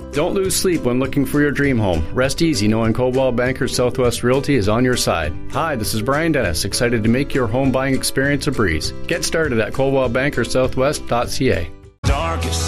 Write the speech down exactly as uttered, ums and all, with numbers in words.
Don't lose sleep when looking for your dream home. Rest easy knowing Coldwell Banker Southwest Realty is on your side. Hi, this is Brian Dennis, excited to make your home buying experience a breeze. Get started at coldwell banker southwest dot c a. Darkest